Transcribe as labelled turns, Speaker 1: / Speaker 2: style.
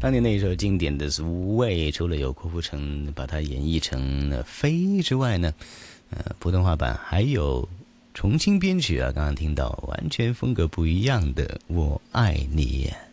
Speaker 1: 当年那一首经典的《Sway》，除了有郭富城把它演绎成了飞之外呢，普通话版还有重新编曲啊，刚刚听到完全风格不一样的《我爱你》。